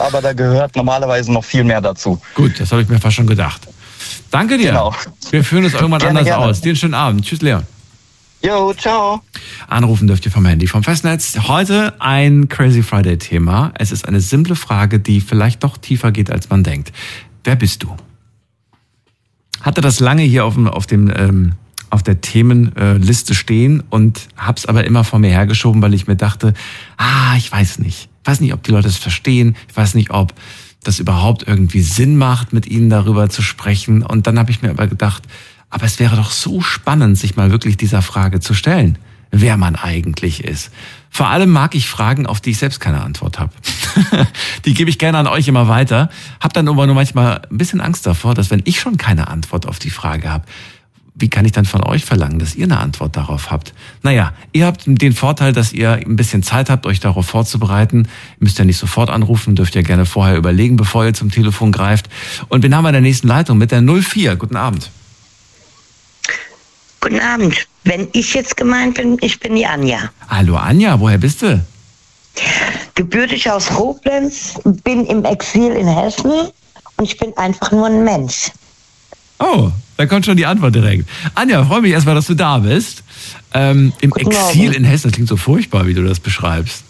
aber da gehört normalerweise noch viel mehr dazu. Gut, das habe ich mir fast schon gedacht. Danke dir. Genau. Wir führen es irgendwann anders aus. Dir einen schönen Abend. Tschüss, Leon. Jo, ciao. Anrufen dürft ihr vom Handy, vom Festnetz. Heute ein Crazy Friday-Thema. Es ist eine simple Frage, die vielleicht doch tiefer geht, als man denkt. Wer bist du? Hatte das lange hier auf der Themenliste stehen und hab's aber immer vor mir hergeschoben, weil ich mir dachte, ich weiß nicht. Ich weiß nicht, ob die Leute es verstehen. Ich weiß nicht, ob das überhaupt irgendwie Sinn macht, mit ihnen darüber zu sprechen. Und dann habe ich mir aber gedacht, aber es wäre doch so spannend, sich mal wirklich dieser Frage zu stellen, wer man eigentlich ist. Vor allem mag ich Fragen, auf die ich selbst keine Antwort habe. Die gebe ich gerne an euch immer weiter. Hab dann aber nur manchmal ein bisschen Angst davor, dass wenn ich schon keine Antwort auf die Frage habe, wie kann ich dann von euch verlangen, dass ihr eine Antwort darauf habt? Naja, ihr habt den Vorteil, dass ihr ein bisschen Zeit habt, euch darauf vorzubereiten. Ihr müsst ja nicht sofort anrufen, dürft ihr gerne vorher überlegen, bevor ihr zum Telefon greift. Und wen haben wir in der nächsten Leitung mit der 04? Guten Abend. Guten Abend. Wenn ich jetzt gemeint bin, ich bin die Anja. Hallo Anja, woher bist du? Gebürtig aus Koblenz, bin im Exil in Hessen und ich bin einfach nur ein Mensch. Oh, da kommt schon die Antwort direkt. Anja, freue mich erstmal, dass du da bist. Im Exil in Hessen, das klingt so furchtbar, wie du das beschreibst.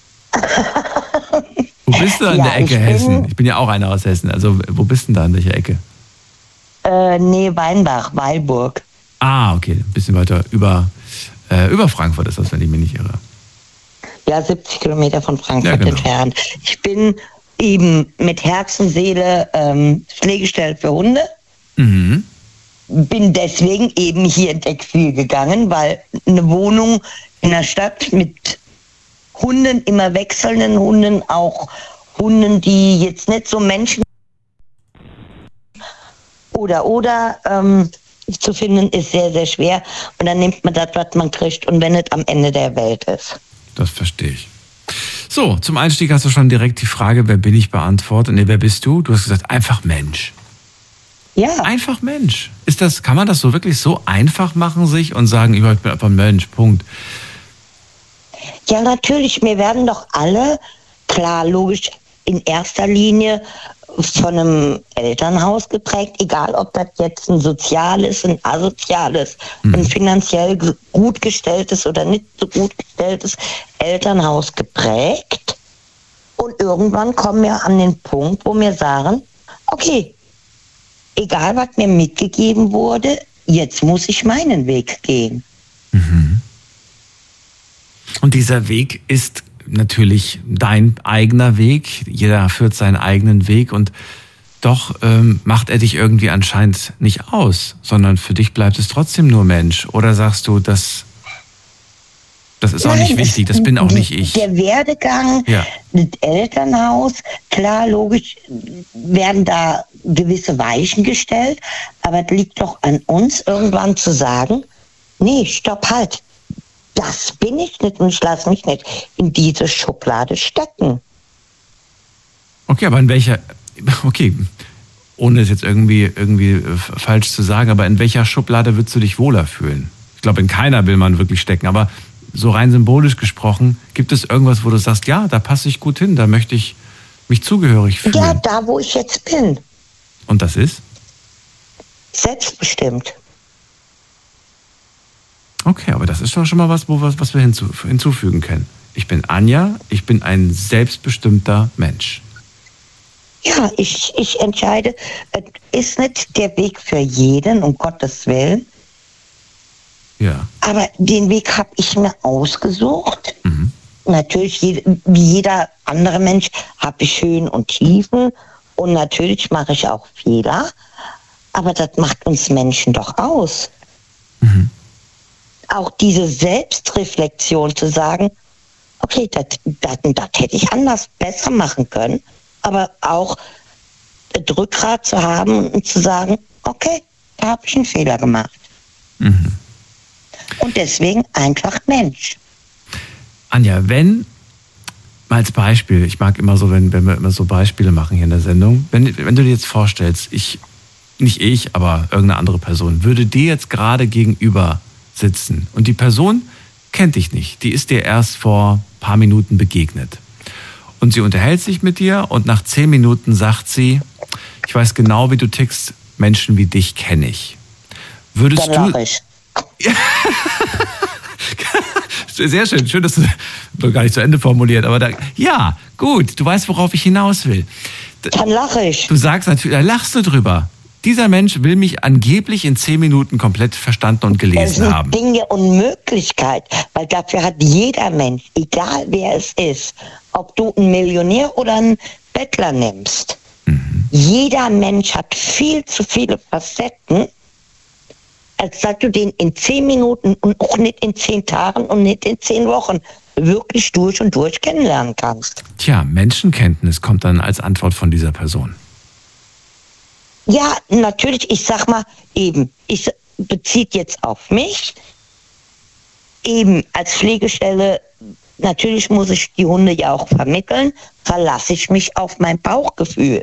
Wo bist du an der Ecke Hessen? Ich bin ja auch einer aus Hessen. Also wo bist du denn da, an welcher Ecke? Weinbach, Weilburg. Okay, ein bisschen weiter über Frankfurt ist das, wenn ich mich nicht irre. Ja, 70 Kilometer von Frankfurt entfernt. Ich bin eben mit Herz und Seele Pflegestelle für Hunde. Mhm. Bin deswegen eben hier ins Exil gegangen, weil eine Wohnung in der Stadt mit Hunden, immer wechselnden Hunden, auch Hunden, die jetzt nicht so Menschen oder zu finden, ist sehr, sehr schwer. Und dann nimmt man das, was man kriegt und wenn es am Ende der Welt ist. Das verstehe ich. So, zum Einstieg hast du schon direkt die Frage, wer bin ich, beantwortet. Nee, wer bist du? Du hast gesagt, einfach Mensch. Ja. Einfach Mensch. Kann man das so wirklich so einfach machen sich und sagen, ich bin einfach ein Mensch, Punkt? Ja, natürlich. Wir werden doch alle, klar, logisch, in erster Linie von einem Elternhaus geprägt, egal ob das jetzt ein soziales, ein asoziales, ein finanziell gut gestelltes oder nicht so gut gestelltes Elternhaus geprägt. Und irgendwann kommen wir an den Punkt, wo wir sagen, okay, egal was mir mitgegeben wurde, jetzt muss ich meinen Weg gehen. Mhm. Und dieser Weg ist natürlich dein eigener Weg. Jeder führt seinen eigenen Weg und doch macht er dich irgendwie anscheinend nicht aus, sondern für dich bleibt es trotzdem nur Mensch. Oder sagst du, das ist auch nicht wichtig, das bin auch nicht ich. Der Werdegang, das Elternhaus, klar, logisch, werden da gewisse Weichen gestellt, aber es liegt doch an uns, irgendwann zu sagen, nee, stopp, halt. Das bin ich nicht und ich lasse mich nicht in diese Schublade stecken. Okay, aber ohne es jetzt irgendwie falsch zu sagen, aber in welcher Schublade würdest du dich wohler fühlen? Ich glaube, in keiner will man wirklich stecken, aber so rein symbolisch gesprochen, gibt es irgendwas, wo du sagst, ja, da passe ich gut hin, da möchte ich mich zugehörig fühlen? Ja, da, wo ich jetzt bin. Und das ist? Selbstbestimmt. Okay, aber das ist doch schon mal was wir hinzufügen können. Ich bin Anja, ich bin ein selbstbestimmter Mensch. Ja, ich entscheide, es ist nicht der Weg für jeden, um Gottes Willen. Ja. Aber den Weg habe ich mir ausgesucht. Mhm. Natürlich, wie jeder andere Mensch, habe ich Höhen und Tiefen. Und natürlich mache ich auch Fehler. Aber das macht uns Menschen doch aus. Mhm. Auch diese Selbstreflexion zu sagen, okay, das hätte ich anders, besser machen können. Aber auch das Rückgrat zu haben und zu sagen, okay, da habe ich einen Fehler gemacht. Mhm. Und deswegen einfach Mensch. Anja, wenn, mal als Beispiel, ich mag immer so, wenn wir immer so Beispiele machen hier in der Sendung, wenn du dir jetzt vorstellst, nicht ich, aber irgendeine andere Person, würde dir jetzt gerade gegenüber sitzen und die Person kennt dich nicht, die ist dir erst vor ein paar Minuten begegnet. und sie unterhält sich mit dir und nach 10 Minuten sagt sie, ich weiß genau, wie du tickst, Menschen wie dich kenne ich. Würdest Dann du... lach ich. Sehr schön, schön, dass du noch gar nicht zu Ende formuliert, aber ja, gut, du weißt, worauf ich hinaus will. Dann lache ich. Du sagst natürlich, da lachst du drüber. Dieser Mensch will mich angeblich in 10 Minuten komplett verstanden und gelesen haben. Das sind Dinge und Möglichkeit, weil dafür hat jeder Mensch, egal wer es ist, ob du einen Millionär oder einen Bettler nimmst, jeder Mensch hat viel zu viele Facetten, als dass du den in 10 Minuten und auch nicht in 10 Tagen und nicht in 10 Wochen wirklich durch und durch kennenlernen kannst. Tja, Menschenkenntnis kommt dann als Antwort von dieser Person. Ja, natürlich, ich sag mal eben, ich beziehe jetzt auf mich, eben als Pflegestelle, natürlich muss ich die Hunde ja auch vermitteln, verlasse ich mich auf mein Bauchgefühl.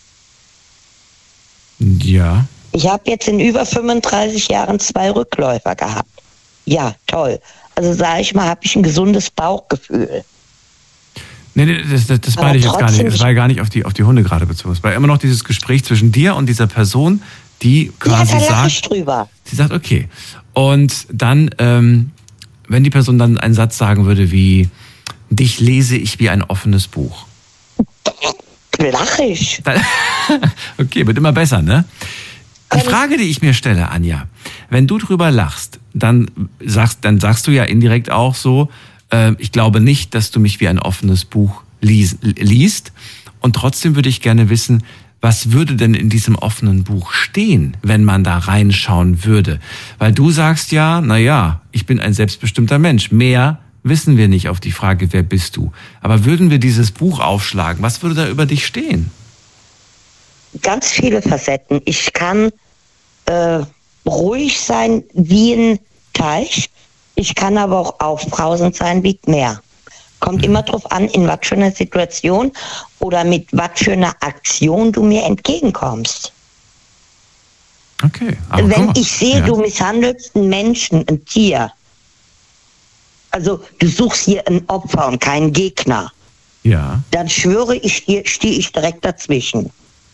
Ja. Ich habe jetzt in über 35 Jahren 2 Rückläufer gehabt. Ja, toll. Also sage ich mal, habe ich ein gesundes Bauchgefühl. Nee, das meine ich jetzt gar nicht. Das war ja gar nicht auf die Hunde gerade bezogen. Es war immer noch dieses Gespräch zwischen dir und dieser Person, die quasi ja, da lache ich sagt, drüber. sie sagt, okay. Und dann, wenn die Person dann einen Satz sagen würde wie, dich lese ich wie ein offenes Buch. Lache ich. Okay, wird immer besser, ne? Die Frage, die ich mir stelle, Anja, wenn du drüber lachst, dann sagst du ja indirekt auch so, ich glaube nicht, dass du mich wie ein offenes Buch liest. Und trotzdem würde ich gerne wissen, was würde denn in diesem offenen Buch stehen, wenn man da reinschauen würde? Weil du sagst ja, naja, ich bin ein selbstbestimmter Mensch. Mehr wissen wir nicht auf die Frage, wer bist du? Aber würden wir dieses Buch aufschlagen, was würde da über dich stehen? Ganz viele Facetten. Ich kann ruhig sein wie ein Teich. Ich kann aber auch aufbrausend sein wie ein Meer. Kommt immer drauf an, in was für einer Situation oder mit was für einer Aktion du mir entgegenkommst. Okay. Aber wenn ich sehe, du misshandelst einen Menschen, ein Tier, also du suchst hier ein Opfer und keinen Gegner, dann schwöre ich dir, stehe ich direkt dazwischen.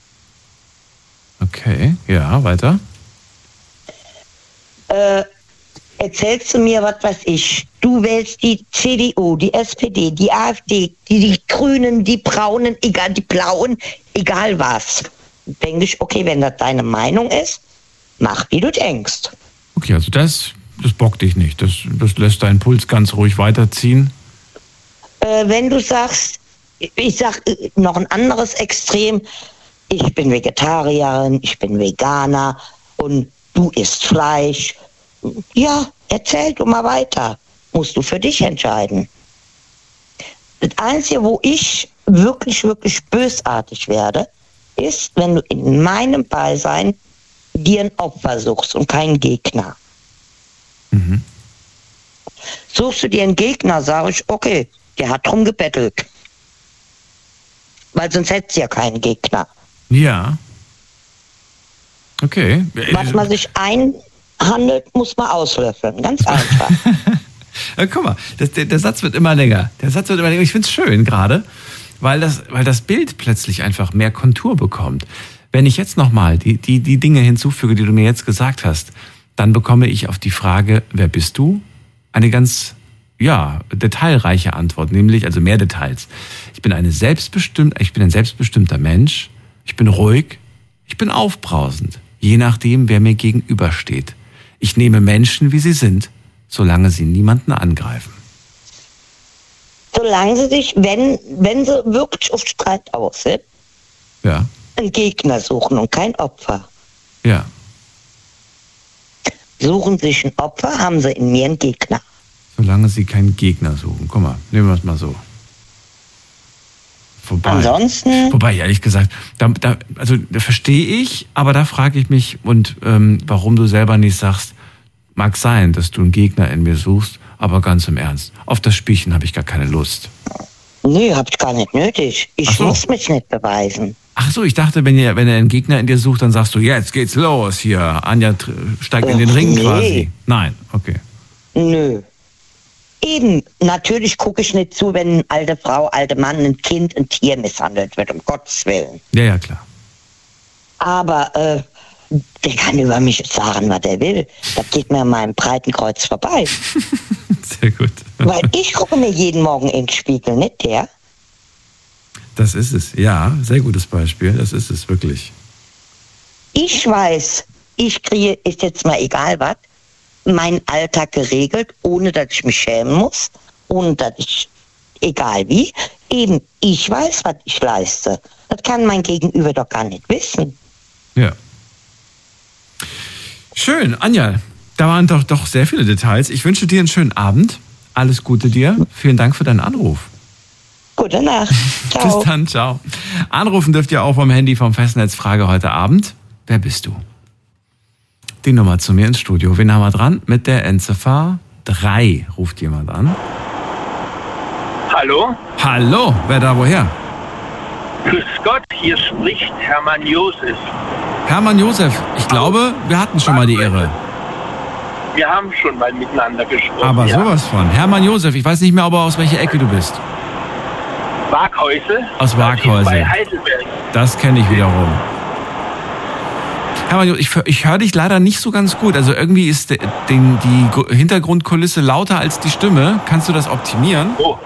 Okay, ja, weiter. Erzählst du mir, was weiß ich, du wählst die CDU, die SPD, die AfD, die Grünen, die Braunen, egal, die Blauen, egal was. Denke ich, okay, wenn das deine Meinung ist, mach, wie du denkst. Okay, also das bockt dich nicht, das lässt deinen Puls ganz ruhig weiterziehen. Wenn du sagst, ich sag noch ein anderes Extrem, ich bin Vegetarierin, ich bin Veganer und du isst Fleisch. Ja, erzähl du mal weiter. Musst du für dich entscheiden. Das Einzige, wo ich wirklich, wirklich bösartig werde, ist, wenn du in meinem Beisein dir ein Opfer suchst und keinen Gegner. Mhm. Suchst du dir einen Gegner, sage ich, okay, der hat drum gebettelt. Weil sonst hättest du ja keinen Gegner. Ja. Okay. Was man sich einhandelt, muss man auslöffeln. Ganz einfach. Ja, guck mal, der Satz wird immer länger. Ich finde es schön gerade, weil das Bild plötzlich einfach mehr Kontur bekommt. Wenn ich jetzt nochmal die Dinge hinzufüge, die du mir jetzt gesagt hast, dann bekomme ich auf die Frage, wer bist du? Eine ganz, detailreiche Antwort, nämlich, also mehr Details. Ich bin ein selbstbestimmter Mensch. Ich bin ruhig. Ich bin aufbrausend. Je nachdem, wer mir gegenübersteht. Ich nehme Menschen, wie sie sind, solange sie niemanden angreifen. Solange sie sich, wenn sie wirklich auf Streit aus sind, einen Gegner suchen und kein Opfer. Ja. Suchen sich ein Opfer, haben sie in mir einen Gegner. Solange sie keinen Gegner suchen. Guck mal, nehmen wir es mal so. Vorbei. Ansonsten... Wobei, ehrlich gesagt, da verstehe ich, aber da frage ich mich, warum du selber nicht sagst, mag sein, dass du einen Gegner in mir suchst, aber ganz im Ernst, auf das Spielchen habe ich gar keine Lust. Nee, hab ich gar nicht nötig. Ich muss mich nicht beweisen. Ach so, ich dachte, wenn er einen Gegner in dir sucht, dann sagst du, jetzt geht's los hier. Anja steigt in den Ring quasi. Nein, okay. Nö. Eben, natürlich gucke ich nicht zu, wenn eine alte Frau, alte Mann, ein Kind, ein Tier misshandelt wird, um Gottes Willen. Ja, klar. Aber der kann über mich sagen, was er will. Das geht mir an meinem Breitenkreuz vorbei. Sehr gut. Weil ich gucke mir jeden Morgen in den Spiegel, nicht der. Das ist es, ja, sehr gutes Beispiel, das ist es wirklich. Ich weiß, ich kriege, ist jetzt mal egal was, meinen Alltag geregelt, ohne dass ich mich schämen muss, ohne dass ich, egal wie, eben, ich weiß, was ich leiste. Das kann mein Gegenüber doch gar nicht wissen. Ja. Schön, Anja, da waren doch sehr viele Details. Ich wünsche dir einen schönen Abend. Alles Gute dir. Vielen Dank für deinen Anruf. Gute Nacht. Ciao. Bis dann, ciao. Anrufen dürft ihr auch vom Handy vom Festnetz. Frage heute Abend. Wer bist du? Die Nummer zu mir ins Studio. Wen haben wir dran? Mit der Endziffer 3 ruft jemand an. Hallo? Hallo, wer da woher? Grüß Gott, hier spricht Hermann Josef. Hermann Josef, ich glaube, wir hatten schon mal die Ehre. Wir haben schon mal miteinander gesprochen. Aber sowas von. Hermann Josef, ich weiß nicht mehr, aber aus welcher Ecke du bist. Waghäusel. Aus Waghäusel. Bei Heidelberg. Das kenne ich wiederum. Hermann Josef, ich höre dich leider nicht so ganz gut. Also irgendwie ist die Hintergrundkulisse lauter als die Stimme. Kannst du das optimieren? Oh.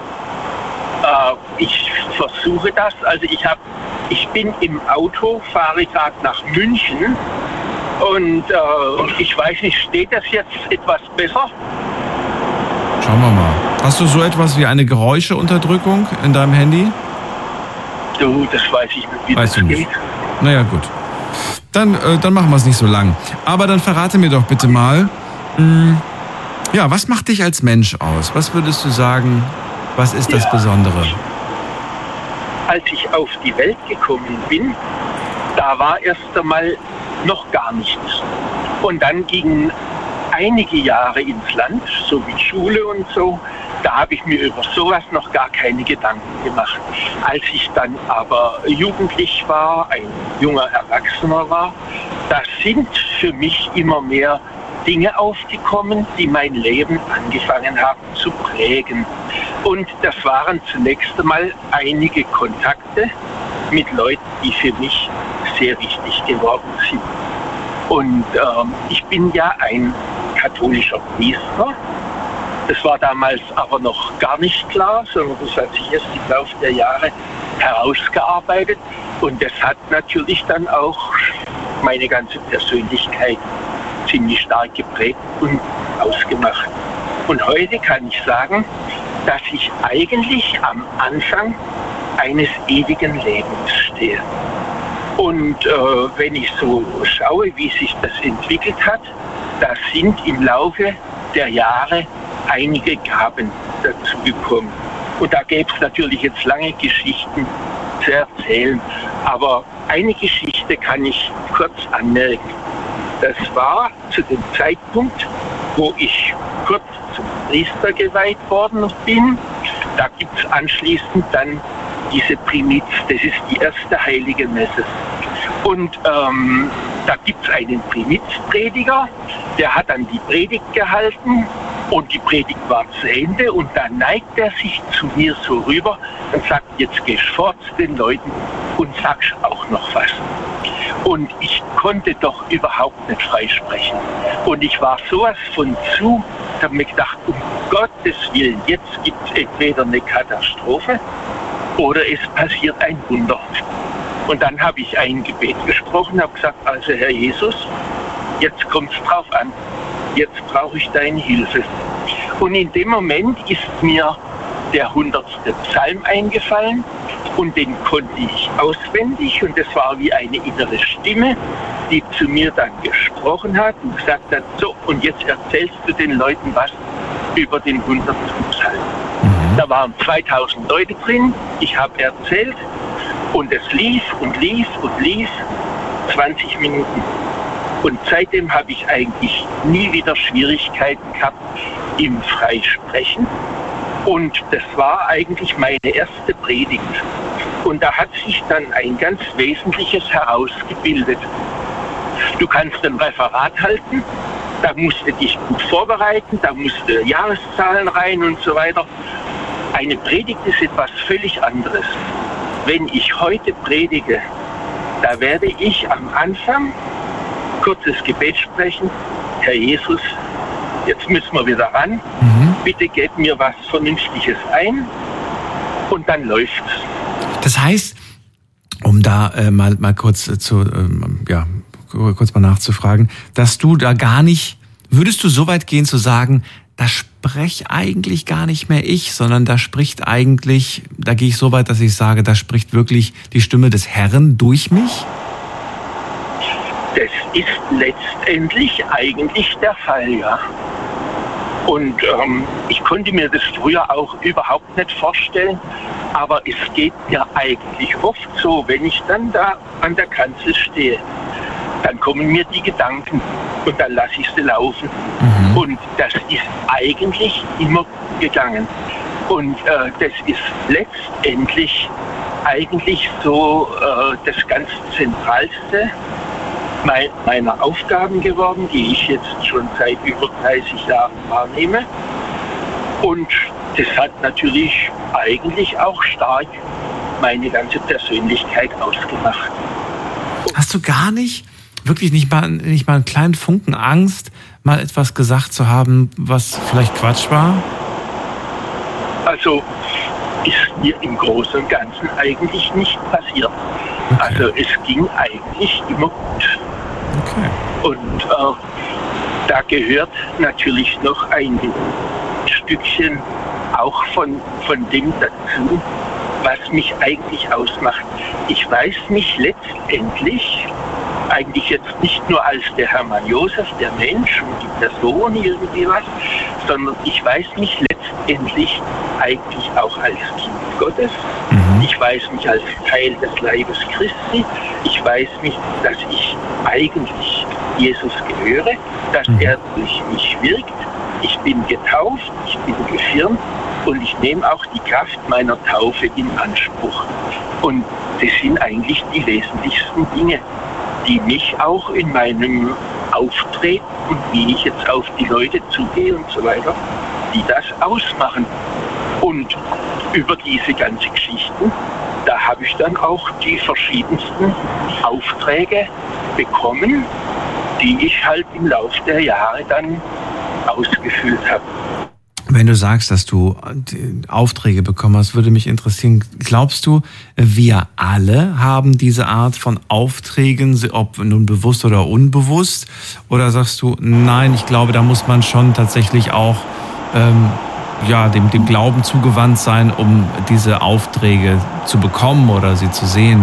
Ich versuche das. Also ich bin im Auto, fahre gerade nach München. Und ich weiß nicht, steht das jetzt etwas besser? Schauen wir mal. Hast du so etwas wie eine Geräuscheunterdrückung in deinem Handy? Du, das weiß ich nicht, wie weißt das du geht. Nicht. Naja, gut. Dann machen wir es nicht so lang. Aber dann verrate mir doch bitte mal, ja, was macht dich als Mensch aus? Was würdest du sagen, was ist das Besondere? Als ich auf die Welt gekommen bin, da war erst einmal noch gar nichts. Und dann gingen einige Jahre ins Land, so wie Schule und so. Da habe ich mir über sowas noch gar keine Gedanken gemacht. Als ich dann aber jugendlich war, ein junger Erwachsener war, da sind für mich immer mehr Dinge aufgekommen, die mein Leben angefangen haben zu prägen. Und das waren zunächst einmal einige Kontakte mit Leuten, die für mich sehr wichtig geworden sind. Und ich bin ja ein katholischer Priester. Das war damals aber noch gar nicht klar, sondern das hat sich erst im Laufe der Jahre herausgearbeitet. Und das hat natürlich dann auch meine ganze Persönlichkeit ziemlich stark geprägt und ausgemacht. Und heute kann ich sagen, dass ich eigentlich am Anfang eines ewigen Lebens stehe. Und wenn ich so schaue, wie sich das entwickelt hat, da sind im Laufe der Jahre einige Gaben dazu gekommen. Und da gäbe es natürlich jetzt lange Geschichten zu erzählen. Aber eine Geschichte kann ich kurz anmerken. Das war zu dem Zeitpunkt, wo ich kurz zum Priester geweiht worden bin. Da gibt es anschließend dann diese Primiz, das ist die erste heilige Messe. Und da gibt es einen Primizprediger, der hat dann die Predigt gehalten und die Predigt war zu Ende und dann neigt er sich zu mir so rüber und sagt, jetzt gehst du vor zu den Leuten und sagst auch noch was. Und ich konnte doch überhaupt nicht freisprechen. Und ich war sowas von zu, ich habe mir gedacht, um Gottes Willen, jetzt gibt es entweder eine Katastrophe oder es passiert ein Wunder. Und dann habe ich ein Gebet gesprochen, habe gesagt, also Herr Jesus, jetzt kommt es drauf an, jetzt brauche ich deine Hilfe. Und in dem Moment ist mir der 100. Psalm eingefallen und den konnte ich auswendig und das war wie eine innere Stimme, die zu mir dann gesprochen hat und gesagt hat, so und jetzt erzählst du den Leuten was über den 100. Psalm. Da waren 2000 Leute drin, ich habe erzählt und es lief und lief und lief 20 Minuten. Und seitdem habe ich eigentlich nie wieder Schwierigkeiten gehabt im Freisprechen. Und das war eigentlich meine erste Predigt. Und da hat sich dann ein ganz Wesentliches herausgebildet. Du kannst ein Referat halten Da musst du dich gut vorbereiten, da musst du Jahreszahlen rein und so weiter. Eine Predigt ist etwas völlig anderes. Wenn ich heute predige, da werde ich am Anfang kurzes Gebet sprechen. Herr Jesus, jetzt müssen wir wieder ran. Bitte gebt mir was Vernünftiges ein. Und dann läuft's. Das heißt, um da mal kurz kurz mal nachzufragen, dass du da gar nicht, würdest du so weit gehen zu sagen, da spreche eigentlich gar nicht mehr ich, sondern da spricht eigentlich, da gehe ich so weit, dass ich sage, da spricht wirklich die Stimme des Herrn durch mich? Das ist letztendlich eigentlich der Fall, ja. Und ich konnte mir das früher auch überhaupt nicht vorstellen, aber es geht mir eigentlich oft so, wenn ich dann da an der Kanzel stehe, dann kommen mir die Gedanken und dann lasse ich sie laufen. Und das ist eigentlich immer gegangen. Und das ist letztendlich eigentlich so das ganz Zentralste meiner Aufgaben geworden, die ich jetzt schon seit über 30 Jahren wahrnehme. Und das hat natürlich eigentlich auch stark meine ganze Persönlichkeit ausgemacht. Hast du gar nicht, wirklich nicht mal einen kleinen Funken Angst, mal etwas gesagt zu haben, was vielleicht Quatsch war? Also ist mir im Großen und Ganzen eigentlich nicht passiert. Okay. Also es ging eigentlich immer gut. Okay. Und da gehört natürlich noch ein Stückchen auch von dem dazu, was mich eigentlich ausmacht. Ich weiß mich letztendlich eigentlich jetzt nicht nur als der Hermann Josef, der Mensch und die Person irgendwie was, sondern ich weiß mich letztendlich eigentlich auch als Kind Gottes. Ich weiß mich als Teil des Leibes Christi. Ich weiß mich, dass ich eigentlich Jesus gehöre, dass er durch mich wirkt. Ich bin getauft, ich bin gefirmt und ich nehme auch die Kraft meiner Taufe in Anspruch. Und das sind eigentlich die wesentlichsten Dinge, die mich auch in meinem Auftreten und wie ich jetzt auf die Leute zugehe und so weiter, die das ausmachen. Und über diese ganzen Geschichten, da habe ich dann auch die verschiedensten Aufträge bekommen, die ich halt im Laufe der Jahre dann ausgefüllt habe. Wenn du sagst, dass du Aufträge bekommen hast, würde mich interessieren, glaubst du, wir alle haben diese Art von Aufträgen, ob nun bewusst oder unbewusst? Oder sagst du, nein, ich glaube, da muss man schon tatsächlich auch dem Glauben zugewandt sein, um diese Aufträge zu bekommen oder sie zu sehen?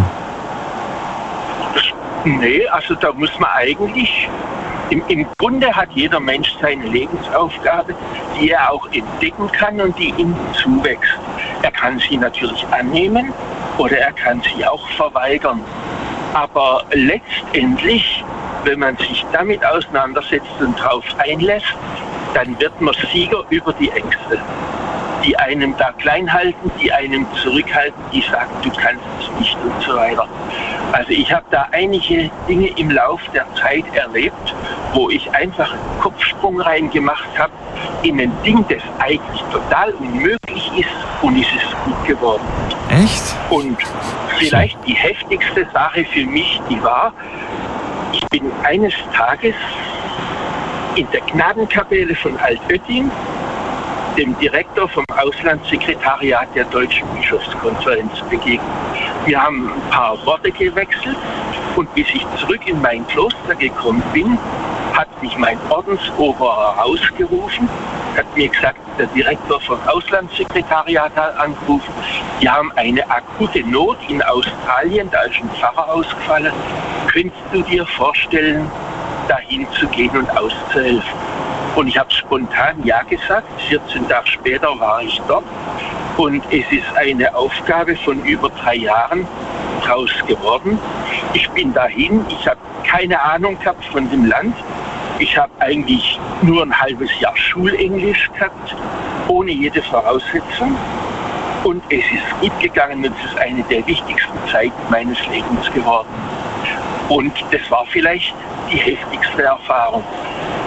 Nee, also da muss man eigentlich, im Grunde hat jeder Mensch seine Lebensaufgabe, die er auch entdecken kann und die ihm zuwächst. Er kann sie natürlich annehmen oder er kann sie auch verweigern. Aber letztendlich, wenn man sich damit auseinandersetzt und darauf einlässt, dann wird man Sieger über die Ängste, die einem da klein halten, die einem zurückhalten, die sagen, du kannst es nicht und so weiter. Also ich habe da einige Dinge im Lauf der Zeit erlebt, wo ich einfach einen Kopfsprung reingemacht habe in ein Ding, das eigentlich total unmöglich ist, und es ist gut geworden. Echt? Und vielleicht die heftigste Sache für mich, die war, ich bin eines Tages in der Gnadenkapelle von Altötting dem Direktor vom Auslandssekretariat der Deutschen Bischofskonferenz begegnet. Wir haben ein paar Worte gewechselt und bis ich zurück in mein Kloster gekommen bin, hat mich mein Ordensoberer rausgerufen, hat mir gesagt, der Direktor vom Auslandssekretariat hat angerufen, die haben eine akute Not in Australien, da ist ein Pfarrer ausgefallen. Könntest du dir vorstellen, dahin zu gehen und auszuhelfen? Und ich habe spontan ja gesagt. 14 Tage später war ich dort. Und es ist eine Aufgabe von über 3 Jahren draus geworden. Ich bin dahin. Ich habe keine Ahnung gehabt von dem Land. Ich habe eigentlich nur ein halbes Jahr Schulenglisch gehabt, ohne jede Voraussetzung. Und es ist gut gegangen und es ist eine der wichtigsten Zeiten meines Lebens geworden. Und das war vielleicht die heftigste Erfahrung.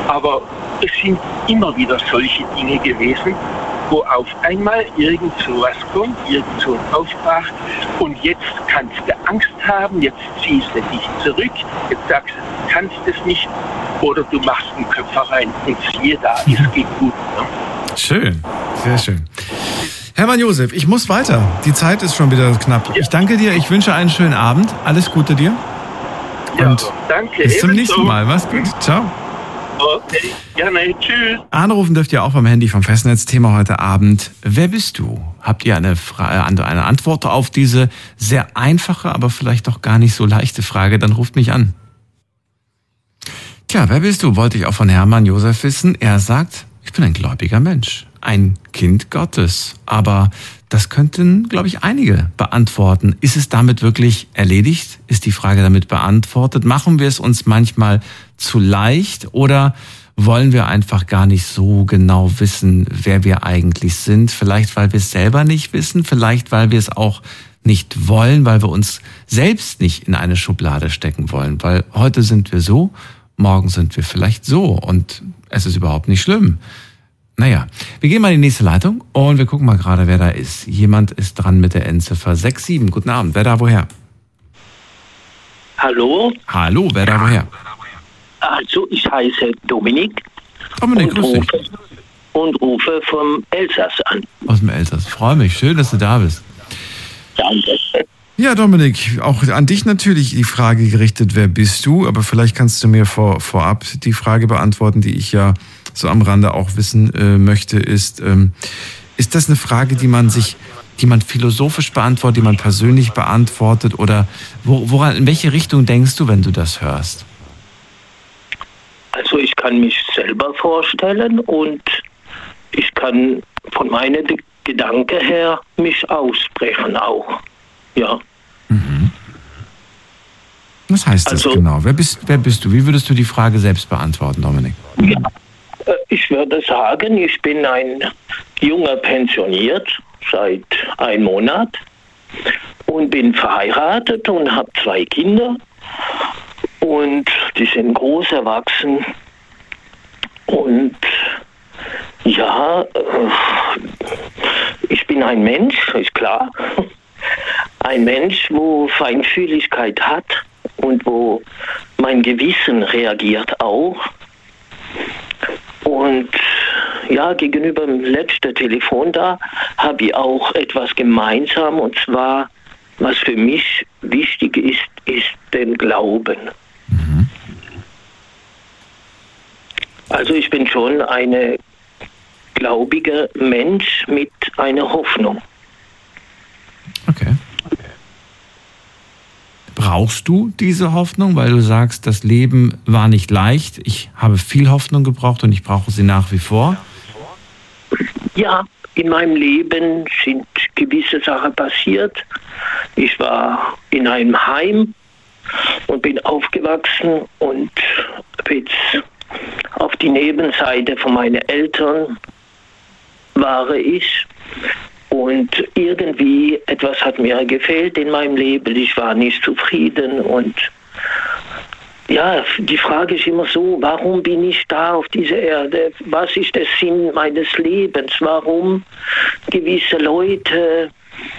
Aber es sind immer wieder solche Dinge gewesen, wo auf einmal irgend so was kommt, irgend so ein Auftrag und jetzt kannst du Angst haben, jetzt ziehst du dich zurück, jetzt sagst du, du kannst es nicht oder du machst einen Köpfer rein und siehe da, es geht gut. Ne? Schön, sehr schön. Hermann Josef, ich muss weiter. Die Zeit ist schon wieder knapp. Ich danke dir, ich wünsche einen schönen Abend. Alles Gute dir. Und ja, danke. Bis zum nächsten Mal. Mach's gut. Ciao. Okay, gerne. Tschüss. Anrufen dürft ihr auch vom Handy vom Festnetz. Thema heute Abend. Wer bist du? Habt ihr eine Antwort auf diese sehr einfache, aber vielleicht doch gar nicht so leichte Frage? Dann ruft mich an. Tja, wer bist du? Wollte ich auch von Hermann Josef wissen. Er sagt, ich bin ein gläubiger Mensch. Ein Kind Gottes. Aber das könnten, glaube ich, einige beantworten. Ist es damit wirklich erledigt? Ist die Frage damit beantwortet? Machen wir es uns manchmal zu leicht oder wollen wir einfach gar nicht so genau wissen, wer wir eigentlich sind? Vielleicht, weil wir es selber nicht wissen, vielleicht, weil wir es auch nicht wollen, weil wir uns selbst nicht in eine Schublade stecken wollen. Weil heute sind wir so, morgen sind wir vielleicht so und es ist überhaupt nicht schlimm. Naja, wir gehen mal in die nächste Leitung und wir gucken mal gerade, wer da ist. Jemand ist dran mit der Endziffer 67. Guten Abend, wer da woher? Hallo? Hallo, wer da woher? Also, ich heiße Dominik. Dominik, grüß dich. Und rufe vom Elsass an. Aus dem Elsass, freue mich, schön, dass du da bist. Danke. Ja, Dominik, auch an dich natürlich die Frage gerichtet, wer bist du? Aber vielleicht kannst du mir vorab die Frage beantworten, die ich ja so am Rande auch wissen möchte, ist das eine Frage, die man philosophisch beantwortet, die man persönlich beantwortet oder in welche Richtung denkst du, wenn du das hörst? Also ich kann mich selber vorstellen und ich kann von meinen Gedanken her mich aussprechen auch, ja. Mhm. Was heißt das genau? Wer bist du? Wie würdest du die Frage selbst beantworten, Dominik? Ja. Ich würde sagen, ich bin ein junger Pensioniert seit einem Monat und bin verheiratet und habe 2 Kinder und die sind groß erwachsen und ja, ich bin ein Mensch, ist klar, ein Mensch, wo Feinfühligkeit hat und wo mein Gewissen reagiert auch. Und ja, gegenüber dem letzten Telefon da habe ich auch etwas gemeinsam und zwar, was für mich wichtig ist den Glauben. Mhm. Also ich bin schon ein gläubiger Mensch mit einer Hoffnung. Okay. Brauchst du diese Hoffnung, weil du sagst, das Leben war nicht leicht, ich habe viel Hoffnung gebraucht und ich brauche sie nach wie vor? Ja, in meinem Leben sind gewisse Sachen passiert. Ich war in einem Heim und bin aufgewachsen und jetzt auf die Nebenseite von meinen Eltern war ich. Und irgendwie etwas hat mir gefehlt in meinem Leben. Ich war nicht zufrieden und ja, die Frage ist immer so, warum bin ich da auf dieser Erde? Was ist der Sinn meines Lebens? Warum gewisse Leute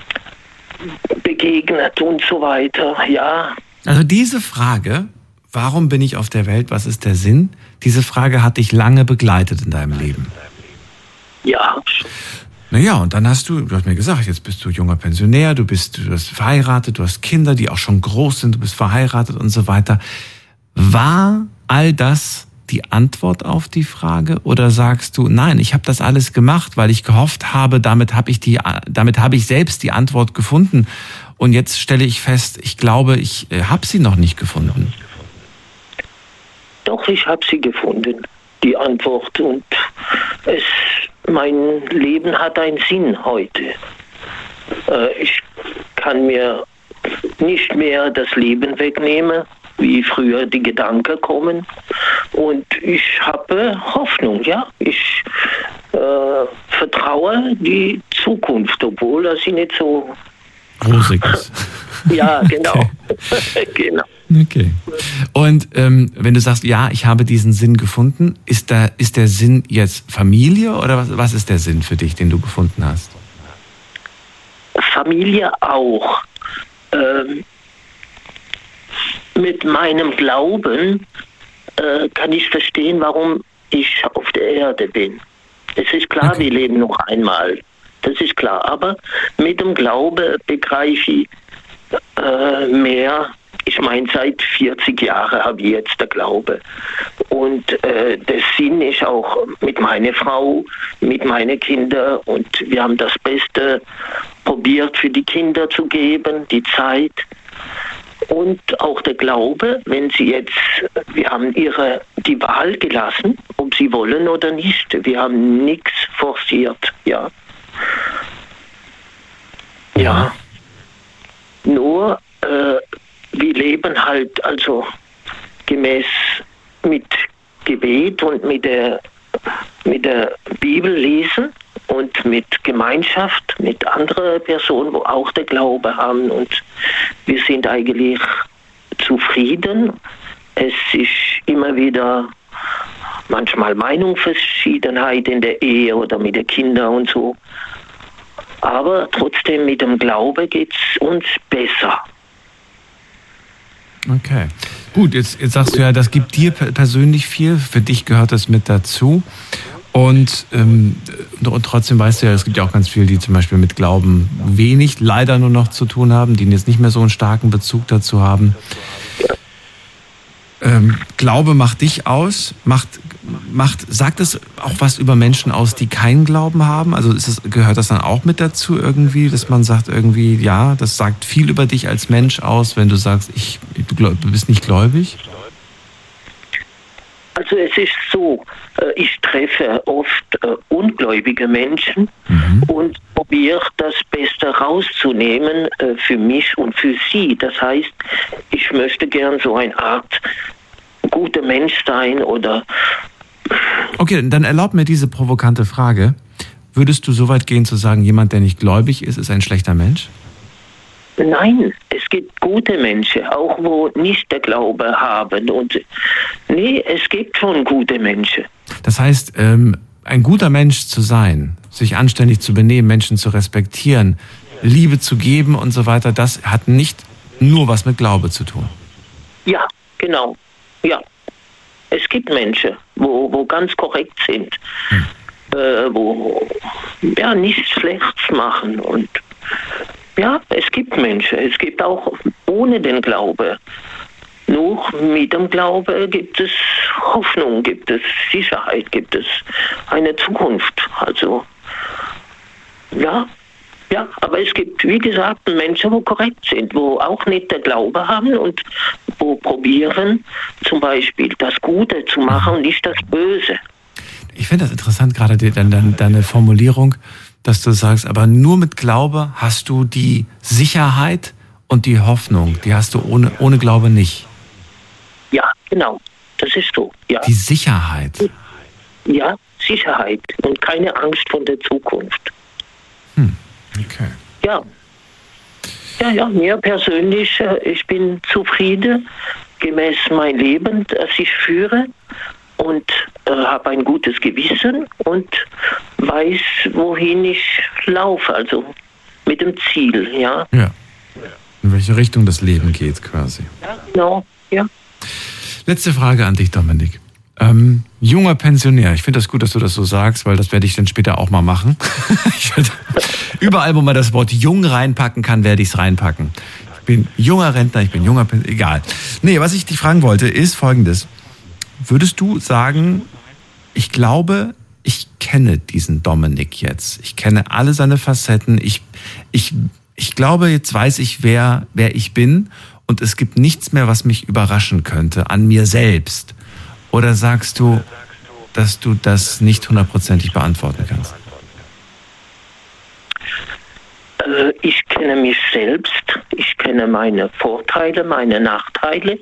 begegnet und so weiter, ja. Also diese Frage, warum bin ich auf der Welt, was ist der Sinn? Diese Frage hat dich lange begleitet in deinem Leben. Ja. Naja, und dann hast du hast mir gesagt, jetzt bist du junger Pensionär, du hast verheiratet, du hast Kinder, die auch schon groß sind, du bist verheiratet und so weiter. War all das die Antwort auf die Frage oder sagst du, nein, ich habe das alles gemacht, weil ich gehofft habe, damit habe ich selbst die Antwort gefunden und jetzt stelle ich fest, ich glaube, ich habe sie noch nicht gefunden. Doch, ich habe sie gefunden, die Antwort und mein Leben hat einen Sinn heute. Ich kann mir nicht mehr das Leben wegnehmen, wie früher die Gedanken kommen. Und ich habe Hoffnung, ja. Ich vertraue die Zukunft, obwohl das sie nicht so rosig ist. Ja, genau. Okay. Genau. Okay. Und wenn du sagst, ja, ich habe diesen Sinn gefunden, ist der Sinn jetzt Familie oder was ist der Sinn für dich, den du gefunden hast? Familie auch. Mit meinem Glauben kann ich verstehen, warum ich auf der Erde bin. Es ist klar, wir leben noch einmal. Das ist klar. Aber mit dem Glaube begreife ich mehr. Ich meine, seit 40 Jahren habe ich jetzt den Glaube. Und der Sinn ist auch mit meiner Frau, mit meinen Kindern. Und wir haben das Beste probiert für die Kinder zu geben, die Zeit. Und auch der Glaube, wenn sie jetzt, wir haben die Wahl gelassen, ob sie wollen oder nicht. Wir haben nichts forciert, ja. Ja. Nur, wir leben halt also gemäß mit Gebet und mit der Bibel lesen und mit Gemeinschaft, mit anderen Personen, wo auch der Glaube haben. Und wir sind eigentlich zufrieden. Es ist immer wieder manchmal Meinungsverschiedenheit in der Ehe oder mit den Kindern und so. Aber trotzdem mit dem Glaube geht es uns besser. Okay. Gut, jetzt sagst du ja, das gibt dir persönlich viel. Für dich gehört das mit dazu. Und trotzdem weißt du ja, es gibt ja auch ganz viele, die zum Beispiel mit Glauben wenig, leider nur noch zu tun haben, die jetzt nicht mehr so einen starken Bezug dazu haben. Glaube macht dich aus, sagt es auch was über Menschen aus, die keinen Glauben haben? Also gehört das dann auch mit dazu irgendwie, dass man sagt irgendwie, ja, das sagt viel über dich als Mensch aus, wenn du sagst, du bist nicht gläubig? Also es ist so, ich treffe oft ungläubige Menschen und probiere das Beste rauszunehmen für mich und für sie. Das heißt, ich möchte gern so eine Art guter Mensch sein oder... Okay, dann erlaub mir diese provokante Frage. Würdest du so weit gehen zu sagen, jemand, der nicht gläubig ist ein schlechter Mensch? Nein, es gibt gute Menschen, auch wo nicht der Glaube haben. Und nee, es gibt schon gute Menschen. Das heißt, ein guter Mensch zu sein, sich anständig zu benehmen, Menschen zu respektieren, Liebe zu geben und so weiter, das hat nicht nur was mit Glaube zu tun. Ja, genau. Ja. Es gibt Menschen, wo ganz korrekt sind, wo ja nichts Schlechtes machen und ja, es gibt Menschen, es gibt auch ohne den Glaube. Nur mit dem Glaube gibt es Hoffnung, gibt es Sicherheit, gibt es eine Zukunft. Also, ja, aber es gibt, wie gesagt, Menschen, wo korrekt sind, wo auch nicht der Glaube haben und wo probieren, zum Beispiel das Gute zu machen und nicht das Böse. Ich finde das interessant, gerade deine Formulierung, dass du sagst, aber nur mit Glaube hast du die Sicherheit und die Hoffnung. Die hast du ohne Glaube nicht. Ja, genau. Das ist so. Ja. Die Sicherheit. Ja, Sicherheit und keine Angst vor der Zukunft. Okay. Ja, mir persönlich, ich bin zufrieden gemäß mein Leben, das ich führe. Und habe ein gutes Gewissen und weiß, wohin ich laufe, also mit dem Ziel, ja. Ja, in welche Richtung das Leben geht quasi. Ja, genau, ja. Letzte Frage an dich, Dominik. Junger Pensionär, ich finde das gut, dass du das so sagst, weil das werde ich dann später auch mal machen. Überall, wo man das Wort jung reinpacken kann, werde ich es reinpacken. Ich bin junger Rentner, ich bin junger Pensionär, egal. Nee, was ich dich fragen wollte, ist Folgendes. Würdest du sagen, ich glaube, ich kenne diesen Dominik jetzt. Ich kenne alle seine Facetten. Ich glaube, jetzt weiß ich, wer ich bin und es gibt nichts mehr, was mich überraschen könnte an mir selbst. Oder sagst du, dass du das nicht 100%ig beantworten kannst? Ich kenne mich selbst. Ich kenne meine Vorteile, meine Nachteile.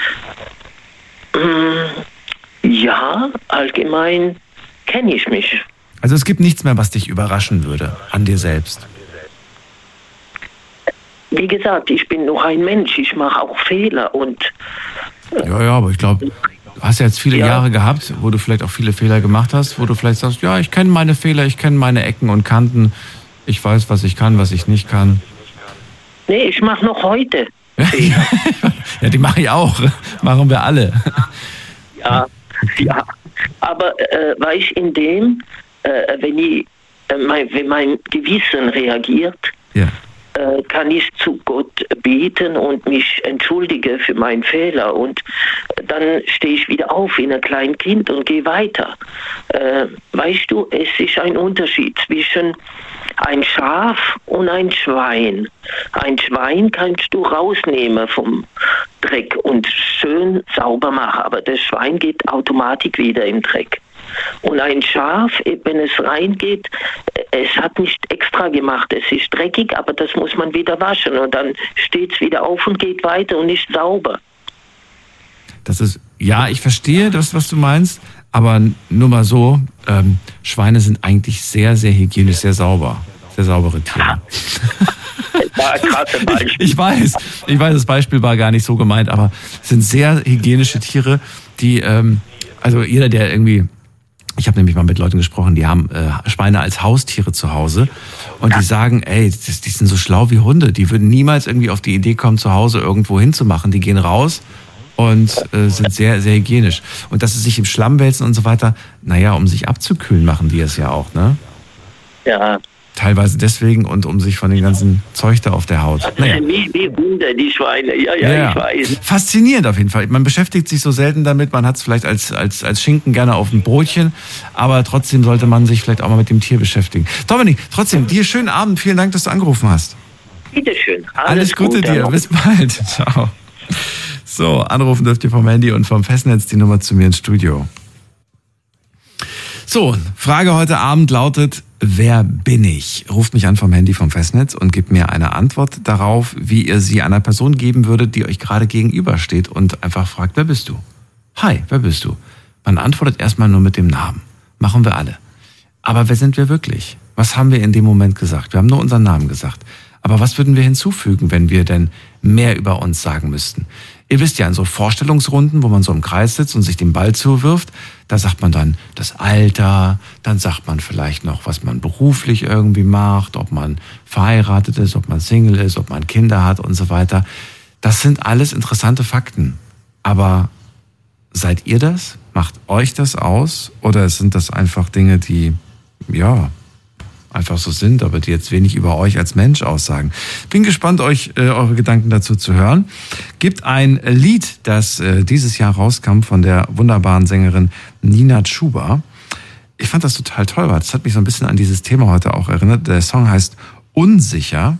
Ja, allgemein kenne ich mich. Also es gibt nichts mehr, was dich überraschen würde an dir selbst? wie gesagt, ich bin noch ein Mensch, ich mache auch Fehler und... Ja, aber ich glaube, du hast ja jetzt viele Jahre gehabt, wo du vielleicht auch viele Fehler gemacht hast, wo du vielleicht sagst, ja, ich kenne meine Fehler, ich kenne meine Ecken und Kanten, ich weiß, was ich kann, was ich nicht kann. Nee, ich mache noch heute Fehler. Ja, die mache ich auch, machen wir alle. Ja, aber weißt du, in dem, wenn mein Gewissen reagiert, kann ich zu Gott beten und mich entschuldige für meinen Fehler und dann stehe ich wieder auf wie ein kleines Kind und gehe weiter. Weißt du, es ist ein Unterschied zwischen ein Schaf und ein Schwein. Ein Schwein kannst du rausnehmen vom Dreck und schön sauber machen, aber das Schwein geht automatisch wieder im Dreck. Und ein Schaf, wenn es reingeht, es hat nicht extra gemacht, es ist dreckig, aber das muss man wieder waschen und dann steht es wieder auf und geht weiter und ist sauber. Das ist, ja, ich verstehe das, was du meinst, aber nur mal so, Schweine sind eigentlich sehr, sehr hygienisch, sehr sauber. Sehr saubere Tiere. Ich weiß, das Beispiel war gar nicht so gemeint, aber es sind sehr hygienische Tiere, die, also jeder, der irgendwie, ich habe nämlich mal mit Leuten gesprochen, die haben Schweine als Haustiere zu Hause und die sagen, ey, die sind so schlau wie Hunde, die würden niemals irgendwie auf die Idee kommen, zu Hause irgendwo hinzumachen, die gehen raus und sind sehr, sehr hygienisch. Und dass sie sich im Schlamm wälzen und so weiter, naja, um sich abzukühlen machen die es ja auch, ne? Ja. Teilweise deswegen und um sich von dem ganzen Zeug da auf der Haut. Naja. Wie Hunde, die Schweine. Ja, ich weiß. Faszinierend auf jeden Fall. Man beschäftigt sich so selten damit, man hat es vielleicht als Schinken gerne auf dem Brotchen, aber trotzdem sollte man sich vielleicht auch mal mit dem Tier beschäftigen. Dominik, trotzdem, dir schönen Abend. Vielen Dank, dass du angerufen hast. Bitteschön. Alles Gute dir. Bis bald. Ciao. So, anrufen dürft ihr vom Handy und vom Festnetz die Nummer zu mir ins Studio. So, Frage heute Abend lautet, wer bin ich? Ruft mich an vom Handy vom Festnetz und gebt mir eine Antwort darauf, wie ihr sie einer Person geben würdet, die euch gerade gegenübersteht und einfach fragt, wer bist du? Hi, wer bist du? Man antwortet erstmal nur mit dem Namen. Machen wir alle. Aber wer sind wir wirklich? Was haben wir in dem Moment gesagt? Wir haben nur unseren Namen gesagt. Aber was würden wir hinzufügen, wenn wir denn mehr über uns sagen müssten? Ihr wisst ja, in so Vorstellungsrunden, wo man so im Kreis sitzt und sich den Ball zuwirft, da sagt man dann das Alter, dann sagt man vielleicht noch, was man beruflich irgendwie macht, ob man verheiratet ist, ob man Single ist, ob man Kinder hat und so weiter. Das sind alles interessante Fakten. Aber seid ihr das? Macht euch das aus? Oder sind das einfach Dinge, die, ja, einfach so sind, aber die jetzt wenig über euch als Mensch aussagen. Bin gespannt, euch eure Gedanken dazu zu hören. Gibt ein Lied, das dieses Jahr rauskam von der wunderbaren Sängerin Nina Chuba. Ich fand das total toll. Das hat mich so ein bisschen an dieses Thema heute auch erinnert. Der Song heißt Unsicher.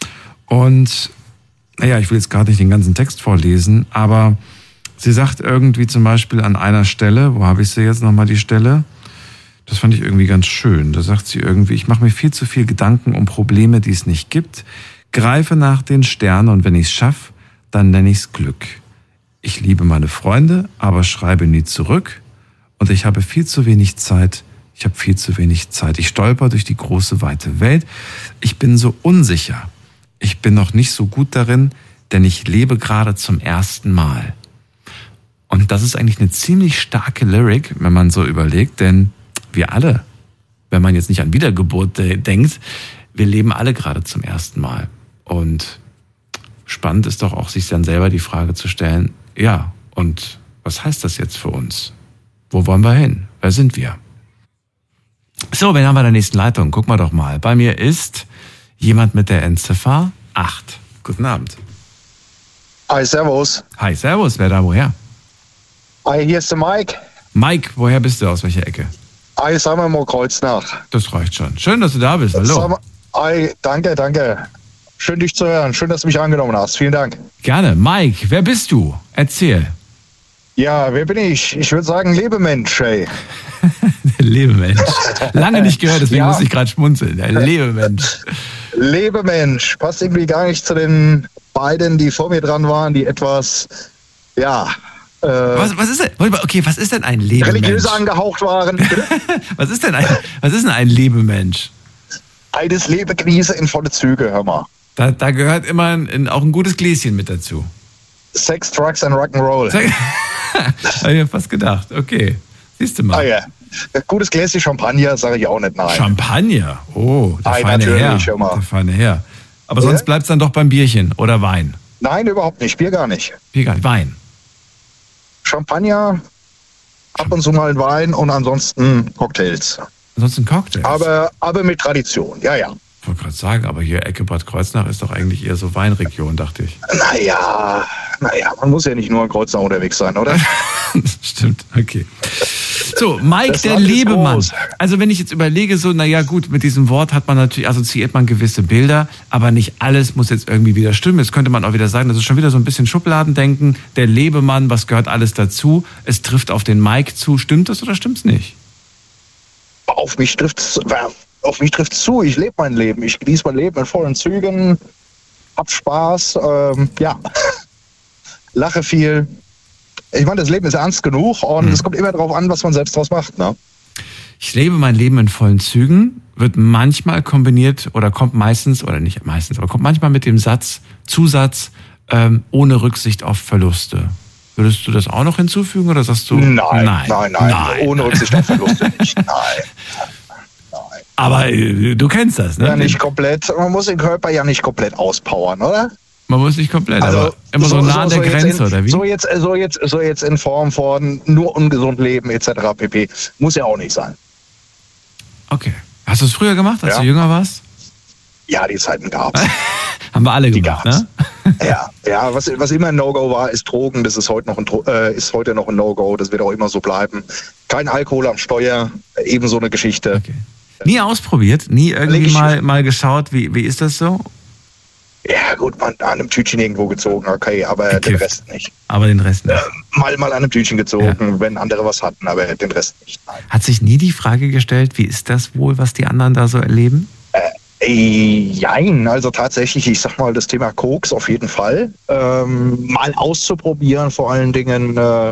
Und naja, ich will jetzt gerade nicht den ganzen Text vorlesen, aber sie sagt irgendwie zum Beispiel an einer Stelle, wo habe ich sie jetzt nochmal die Stelle? Das fand ich irgendwie ganz schön. Da sagt sie irgendwie, ich mache mir viel zu viel Gedanken um Probleme, die es nicht gibt, greife nach den Sternen und wenn ich es schaffe, dann nenne ich es Glück. Ich liebe meine Freunde, aber schreibe nie zurück und ich habe viel zu wenig Zeit. Ich habe viel zu wenig Zeit. Ich stolper durch die große, weite Welt. Ich bin so unsicher. Ich bin noch nicht so gut darin, denn ich lebe gerade zum ersten Mal. Und das ist eigentlich eine ziemlich starke Lyric, wenn man so überlegt, denn wir alle, wenn man jetzt nicht an Wiedergeburt denkt, wir leben alle gerade zum ersten Mal. Und spannend ist doch auch, sich dann selber die Frage zu stellen, ja, und was heißt das jetzt für uns? Wo wollen wir hin? Wer sind wir? So, wen haben wir in der nächsten Leitung? Guck mal doch mal. Bei mir ist jemand mit der Endziffer 8. Guten Abend. Hi, servus. Hi, servus. Wer da, woher? Hi, hier ist der Mike. Mike, woher bist du? Aus welcher Ecke? Hi, sagen wir mal Kreuznach. Das reicht schon. Schön, dass du da bist. Hallo. Hi, danke. Schön, dich zu hören. Schön, dass du mich angenommen hast. Vielen Dank. Gerne. Mike, wer bist du? Erzähl. Ja, wer bin ich? Ich würde sagen Lebemensch, ey. Lebemensch. Lange nicht gehört, deswegen muss ich gerade schmunzeln. Der Lebemensch. Lebemensch. Passt irgendwie gar nicht zu den beiden, die vor mir dran waren, die etwas, ja... Was ist denn? Okay, was ist denn ein Lebemensch? Religiös angehaucht waren. Was ist denn ein Lebemensch? Eines Lebewesen in volle Züge, hör mal. Da gehört immer auch ein gutes Gläschen mit dazu. Sex, Drugs and Rock'n'Roll. Habe ich mir fast gedacht. Okay, siehst du mal. Ah ja. Gutes Gläschen Champagner, sage ich auch nicht nein. Champagner? Oh, der feine Herr. Der feine Herr. Aber sonst bleibt es dann doch beim Bierchen oder Wein? Nein, überhaupt nicht. Bier gar nicht. Bier gar nicht. Wein? Champagner, ab und zu mal ein Wein und ansonsten Cocktails. Ansonsten Cocktails? Aber mit Tradition, ja. Ich wollte gerade sagen, aber hier Ecke Bad Kreuznach ist doch eigentlich eher so Weinregion, dachte ich. Naja, man muss ja nicht nur in Kreuznach unterwegs sein, oder? Stimmt, okay. So, Mike, der Lebemann. Also wenn ich jetzt überlege, so, naja gut, mit diesem Wort hat man natürlich, assoziiert man gewisse Bilder, aber nicht alles muss jetzt irgendwie wieder stimmen. Jetzt könnte man auch wieder sagen, das ist schon wieder so ein bisschen Schubladendenken. Der Lebemann, was gehört alles dazu? Es trifft auf den Mike zu. Stimmt das oder stimmt's nicht? Auf mich trifft's zu. Ich lebe mein Leben. Ich genieße mein Leben in vollen Zügen, hab Spaß, lache viel. Ich meine, das Leben ist ernst genug und es kommt immer darauf an, was man selbst draus macht. Ne? Ich lebe mein Leben in vollen Zügen, wird manchmal kombiniert oder kommt meistens, oder nicht meistens, aber kommt manchmal mit dem Zusatz, ohne Rücksicht auf Verluste. Würdest du das auch noch hinzufügen oder sagst du? Nein. Ohne Rücksicht auf Verluste nicht. Nein. Aber du kennst das, ne? Ja, nicht komplett. Man muss den Körper ja nicht komplett auspowern, oder? Man muss nicht komplett, aber immer so nah an der Grenze, oder wie? So jetzt in Form von nur ungesund leben etc. pp. Muss ja auch nicht sein. Okay. Hast du es früher gemacht, als du jünger warst? Ja, die Zeiten gab's. Haben wir alle gemacht, ne? Ja, was immer ein No-Go war, ist Drogen. Das ist heute noch ein No-Go. Das wird auch immer so bleiben. Kein Alkohol am Steuer, ebenso eine Geschichte. Okay. Nie ausprobiert? Nie irgendwie mal geschaut, wie ist das so? Ja gut, man an einem Tütchen irgendwo gezogen, okay, aber gekifft. Den Rest nicht. Aber den Rest nicht? Mal an einem Tütchen gezogen, wenn andere was hatten, aber den Rest nicht. Nein. Hat sich nie die Frage gestellt, wie ist das wohl, was die anderen da so erleben? Jein, also tatsächlich, ich sag mal, das Thema Koks auf jeden Fall. Mal auszuprobieren, vor allen Dingen,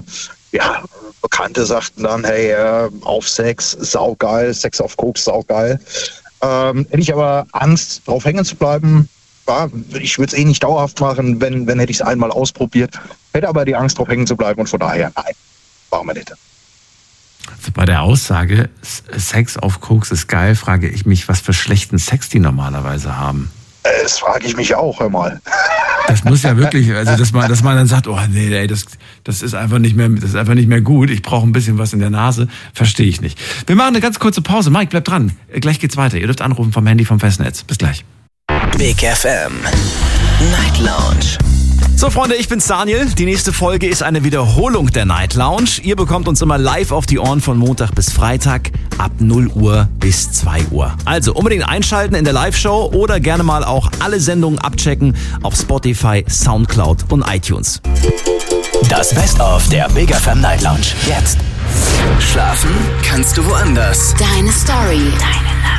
Bekannte sagten dann, hey, auf Sex, saugeil, Sex auf Koks, saugeil. Hätte ich aber Angst, drauf hängen zu bleiben. Ja, ich würde es nicht dauerhaft machen, wenn hätte ich es einmal ausprobiert. Hätte aber die Angst, drauf hängen zu bleiben und von daher, nein, machen wir nicht. Also bei der Aussage, Sex auf Koks ist geil, frage ich mich, was für schlechten Sex die normalerweise haben. Das frage ich mich auch, hör mal. Das muss ja wirklich, also dass man dann sagt, oh nee, ey, das ist einfach nicht mehr gut, ich brauche ein bisschen was in der Nase, verstehe ich nicht. Wir machen eine ganz kurze Pause. Mike, bleibt dran, gleich geht's weiter. Ihr dürft anrufen vom Handy vom Festnetz. Bis gleich. Big FM Night Lounge. So Freunde, ich bin's Daniel. Die nächste Folge ist eine Wiederholung der Night Lounge. Ihr bekommt uns immer live auf die Ohren von Montag bis Freitag ab 0 Uhr bis 2 Uhr. Also unbedingt einschalten in der Live-Show oder gerne mal auch alle Sendungen abchecken auf Spotify, Soundcloud und iTunes. Das Best-of der Big FM Night Lounge. Jetzt. Schlafen kannst du woanders. Deine Story.